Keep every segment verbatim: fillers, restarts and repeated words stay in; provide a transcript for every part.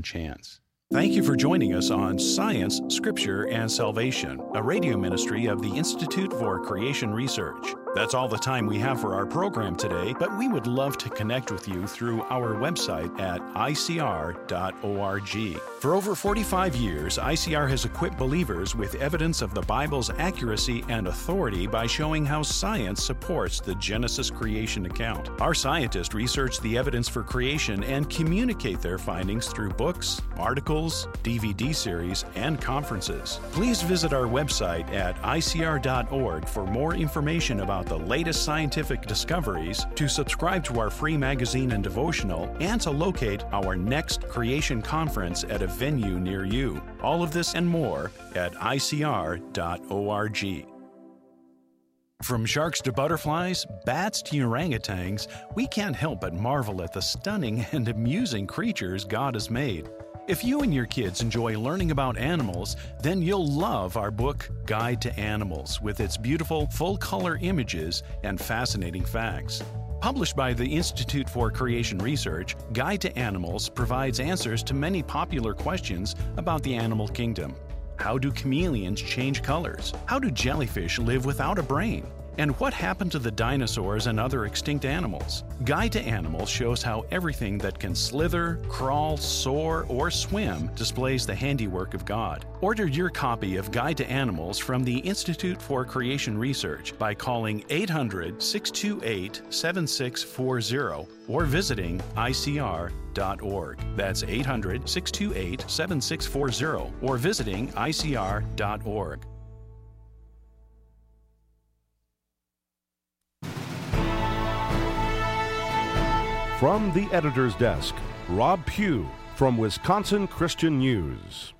chance. Thank you for joining us on Science, Scripture, and Salvation, a radio ministry of the Institute for Creation Research. That's all the time we have for our program today, but we would love to connect with you through our website at I C R dot org. For over forty-five years, I C R has equipped believers with evidence of the Bible's accuracy and authority by showing how science supports the Genesis creation account. Our scientists research the evidence for creation and communicate their findings through books, articles, D V D series, and conferences. Please visit our website at I C R dot org for more information about the latest scientific discoveries, to subscribe to our free magazine and devotional, and to locate our next creation conference at a venue near you. All of this and more at I C R dot org. From sharks to butterflies, bats to orangutans, we can't help but marvel at the stunning and amusing creatures God has made. If you and your kids enjoy learning about animals, then you'll love our book, Guide to Animals, with its beautiful, full-color images and fascinating facts. Published by the Institute for Creation Research, Guide to Animals provides answers to many popular questions about the animal kingdom. How do chameleons change colors? How do jellyfish live without a brain? And what happened to the dinosaurs and other extinct animals? Guide to Animals shows how everything that can slither, crawl, soar, or swim displays the handiwork of God. Order your copy of Guide to Animals from the Institute for Creation Research by calling eight hundred, six two eight, seven six four zero or visiting I C R dot org. That's eight hundred, six two eight, seven six four zero or visiting I C R dot org. From the editor's desk, Rob Pugh from Wisconsin Christian News.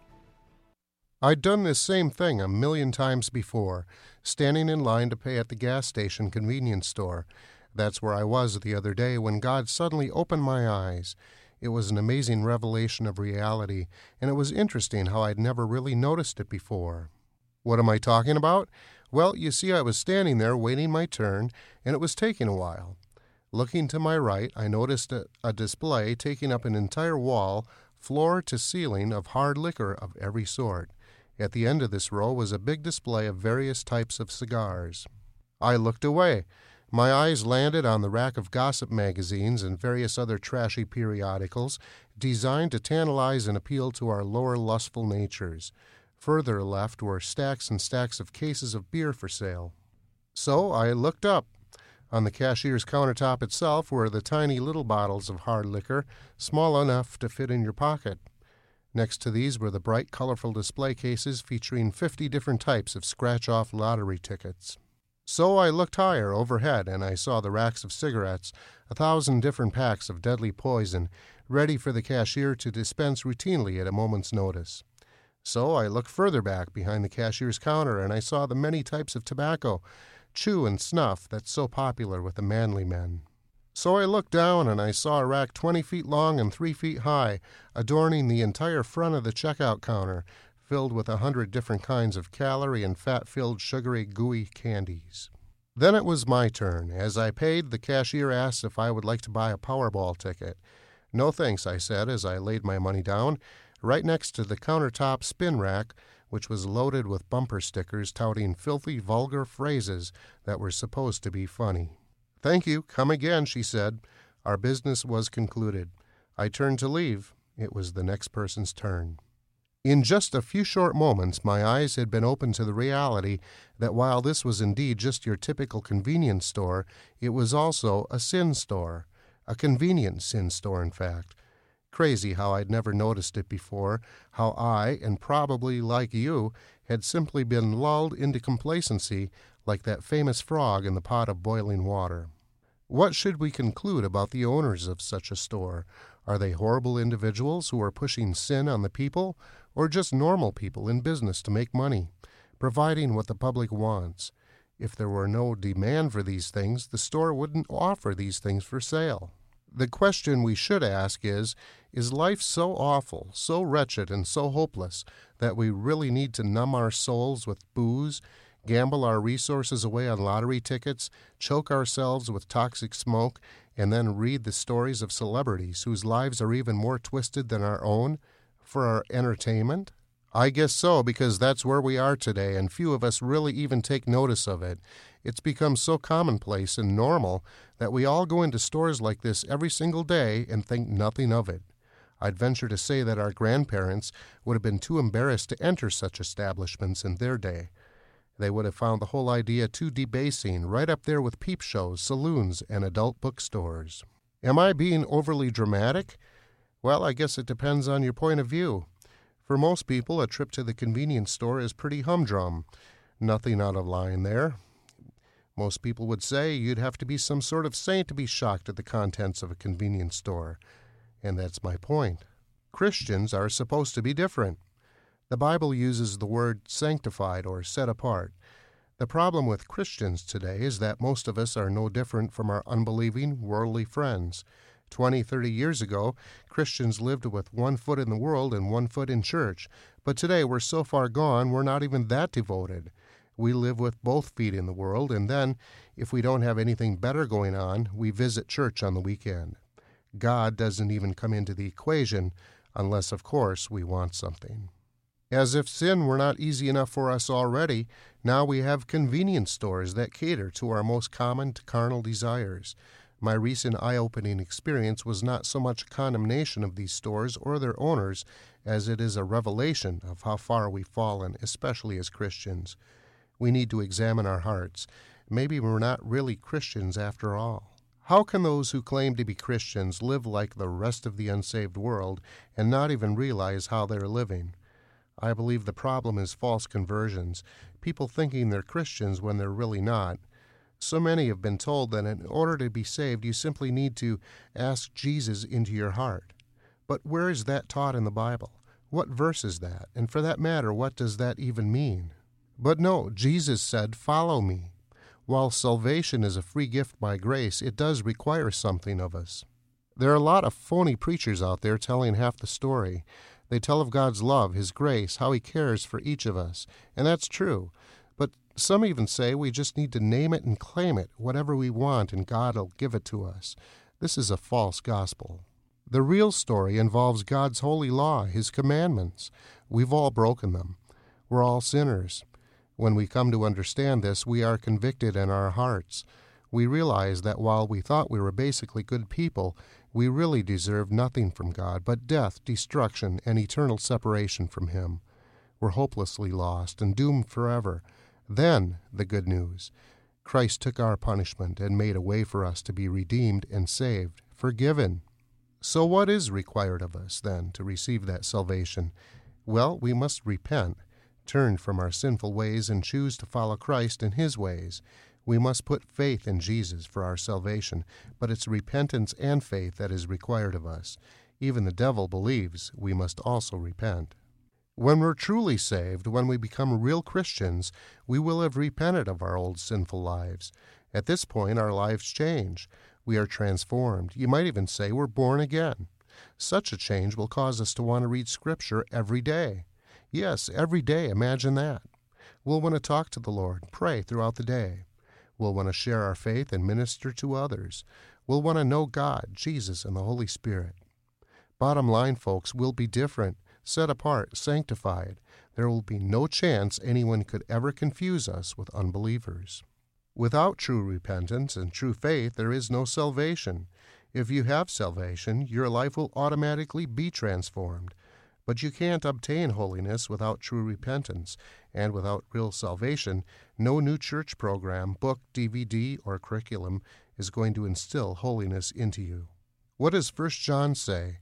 I'd done this same thing a million times before, standing in line to pay at the gas station convenience store. That's where I was the other day when God suddenly opened my eyes. It was an amazing revelation of reality, and it was interesting how I'd never really noticed it before. What am I talking about? Well, you see, I was standing there waiting my turn, and it was taking a while. Looking to my right, I noticed a, a display taking up an entire wall, floor to ceiling, of hard liquor of every sort. At the end of this row was a big display of various types of cigars. I looked away. My eyes landed on the rack of gossip magazines and various other trashy periodicals designed to tantalize and appeal to our lower lustful natures. Further left were stacks and stacks of cases of beer for sale. So I looked up. On the cashier's countertop itself were the tiny little bottles of hard liquor, small enough to fit in your pocket. Next to these were the bright, colorful display cases featuring fifty different types of scratch-off lottery tickets. So I looked higher, overhead, and I saw the racks of cigarettes, a thousand different packs of deadly poison, ready for the cashier to dispense routinely at a moment's notice. So I looked further back behind the cashier's counter, and I saw the many types of tobacco, chew and snuff that's so popular with the manly men. So I looked down and I saw a rack twenty feet long and three feet high, adorning the entire front of the checkout counter, filled with a hundred different kinds of calorie and fat-filled sugary gooey candies. Then it was my turn. As I paid, the cashier asked if I would like to buy a Powerball ticket. No thanks, I said as I laid my money down, right next to the countertop spin rack, which was loaded with bumper stickers touting filthy, vulgar phrases that were supposed to be funny. "Thank you, come again," she said. Our business was concluded. I turned to leave. It was the next person's turn. In just a few short moments, my eyes had been opened to the reality that while this was indeed just your typical convenience store, it was also a sin store, a convenient sin store, in fact. Crazy how I'd never noticed it before, how I, and probably like you, had simply been lulled into complacency like that famous frog in the pot of boiling water. What should we conclude about the owners of such a store? Are they horrible individuals who are pushing sin on the people, or just normal people in business to make money, providing what the public wants? If there were no demand for these things, the store wouldn't offer these things for sale. The question we should ask is, is life so awful, so wretched, and so hopeless that we really need to numb our souls with booze, gamble our resources away on lottery tickets, choke ourselves with toxic smoke, and then read the stories of celebrities whose lives are even more twisted than our own? For our entertainment? I guess so, because that's where we are today, and few of us really even take notice of it. It's become so commonplace and normal that we all go into stores like this every single day and think nothing of it. I'd venture to say that our grandparents would have been too embarrassed to enter such establishments in their day. They would have found the whole idea too debasing, right up there with peep shows, saloons, and adult bookstores. Am I being overly dramatic? Well, I guess it depends on your point of view. For most people, a trip to the convenience store is pretty humdrum. Nothing out of line there. Most people would say you'd have to be some sort of saint to be shocked at the contents of a convenience store. And that's my point. Christians are supposed to be different. The Bible uses the word sanctified or set apart. The problem with Christians today is that most of us are no different from our unbelieving, worldly friends. Twenty, thirty years ago, Christians lived with one foot in the world and one foot in church. But today we're so far gone, we're not even that devoted. We live with both feet in the world, and then, if we don't have anything better going on, we visit church on the weekend. God doesn't even come into the equation, unless, of course, we want something. As if sin were not easy enough for us already, now we have convenience stores that cater to our most common carnal desires. My recent eye-opening experience was not so much a condemnation of these stores or their owners as it is a revelation of how far we've fallen, especially as Christians. We need to examine our hearts. Maybe we're not really Christians after all. How can those who claim to be Christians live like the rest of the unsaved world and not even realize how they're living? I believe the problem is false conversions, people thinking they're Christians when they're really not. So many have been told that in order to be saved, you simply need to ask Jesus into your heart. But where is that taught in the Bible? What verse is that? And for that matter, what does that even mean? But no, Jesus said, "Follow me." While salvation is a free gift by grace, it does require something of us. There are a lot of phony preachers out there telling half the story. They tell of God's love, His grace, how He cares for each of us, and that's true. But some even say we just need to name it and claim it, whatever we want, and God will give it to us. This is a false gospel. The real story involves God's holy law, His commandments. We've all broken them. We're all sinners. When we come to understand this, we are convicted in our hearts. We realize that while we thought we were basically good people, we really deserve nothing from God but death, destruction, and eternal separation from Him. We're hopelessly lost and doomed forever. Then, the good news. Christ took our punishment and made a way for us to be redeemed and saved, forgiven. So what is required of us, then, to receive that salvation? Well, we must repent, turn from our sinful ways, and choose to follow Christ in His ways. We must put faith in Jesus for our salvation, but it's repentance and faith that is required of us. Even the devil believes we must also repent. When we're truly saved, when we become real Christians, we will have repented of our old sinful lives. At this point, our lives change. We are transformed. You might even say we're born again. Such a change will cause us to want to read Scripture every day. Yes, every day, imagine that. We'll want to talk to the Lord, pray throughout the day. We'll want to share our faith and minister to others. We'll want to know God, Jesus, and the Holy Spirit. Bottom line, folks, we'll be different, set apart, sanctified. There will be no chance anyone could ever confuse us with unbelievers. Without true repentance and true faith, there is no salvation. If you have salvation, your life will automatically be transformed. But you can't obtain holiness without true repentance, and without real salvation, no new church program, book, D V D, or curriculum is going to instill holiness into you. What does First John say?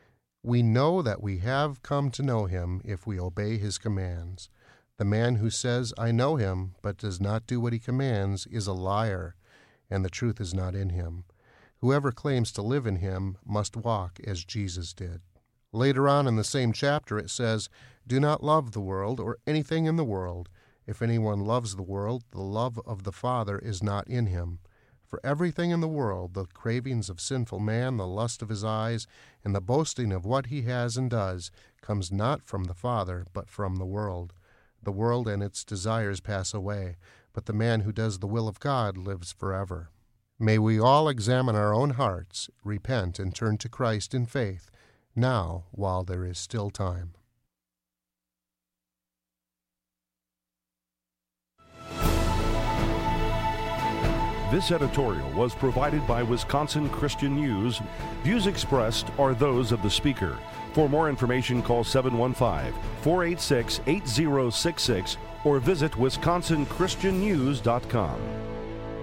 We know that we have come to know Him if we obey His commands. The man who says, I know Him, but does not do what He commands, is a liar, and the truth is not in him. Whoever claims to live in Him must walk as Jesus did. Later on in the same chapter it says, Do not love the world or anything in the world. If anyone loves the world, the love of the Father is not in him. For everything in the world, the cravings of sinful man, the lust of his eyes, and the boasting of what he has and does, comes not from the Father, but from the world. The world and its desires pass away, but the man who does the will of God lives forever. May we all examine our own hearts, repent, and turn to Christ in faith, now while there is still time. This editorial was provided by Wisconsin Christian News. Views expressed are those of the speaker. For more information, call seven one five, four eight six, eight zero six six or visit wisconsin christian news dot com.